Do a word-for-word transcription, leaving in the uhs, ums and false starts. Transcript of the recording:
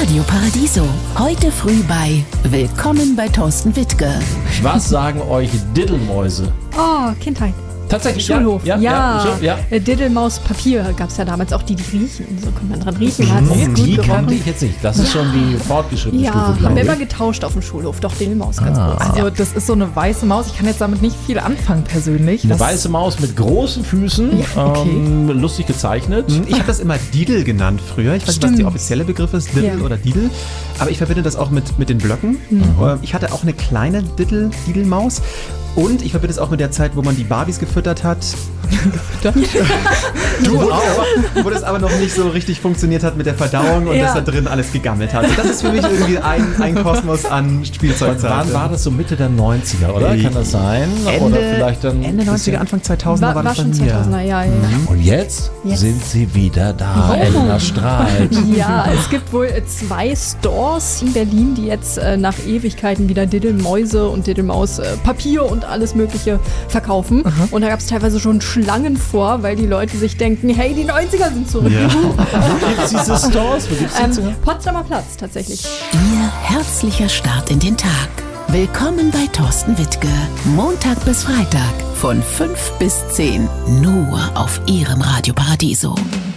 Radio Paradiso. Heute früh bei Willkommen bei Thorsten Wittke. Was sagen euch Diddelmäuse? Oh, Kindheit. Tatsächlich, Schulhof, ja. ja. ja, ja, ja. Diddelmaus Papier gab es ja damals auch, die, die riechen. So konnte man dran riechen. Hat Oh, gut die gerochen. kannte ich jetzt nicht. Das ist Ja. schon die fortgeschrittene Ja, Stufe, haben glaube wir ich. immer getauscht auf dem Schulhof. Doch, Diddelmaus, ganz Ah. kurz. Also das ist so eine weiße Maus. Ich kann jetzt damit nicht viel anfangen persönlich. Eine Das- weiße Maus mit großen Füßen, okay. ähm, lustig gezeichnet. Ich habe das immer Didel genannt früher. Ich weiß nicht, was Stimmt. der offizielle Begriff ist, Didel Ja. oder Didel. Aber ich verbinde das auch mit, mit den Blöcken. Äh, Ich hatte auch eine kleine Didel, Didelmaus. Und ich verbinde es auch mit der Zeit, wo man die Barbies gefüttert hat. Du auch. Wo das aber noch nicht so richtig funktioniert hat mit der Verdauung und Ja. dass da drin alles gegammelt hat. Und das ist für mich irgendwie ein, ein Kosmos an Spielzeugzeit. Wann war das so Mitte der neunziger, oder? Äh, Kann das sein? Ende, oder vielleicht dann Ende neunziger, Anfang zweitausender War, war, war das bei schon mir. zweitausender, ja, ja. Und jetzt, Jetzt. sind sie wieder da. Oh. Elena strahlt. Ja, es gibt wohl äh, zwei Stores in Berlin, die jetzt äh, nach Ewigkeiten wieder Diddelmäuse und Diddelmaus äh, Papier und alles Mögliche verkaufen. Und da gab es teilweise schon Schlangen vor, weil die Leute sich denken, hey, die neunziger sind zurück. Ja. Wo gibt's diese Stores? Wo gibt's die zu? Ähm, Potsdamer Platz tatsächlich. Ihr herzlicher Start in den Tag. Willkommen bei Thorsten Wittke. Montag bis Freitag von fünf bis zehn. Nur auf Ihrem Radio Paradiso.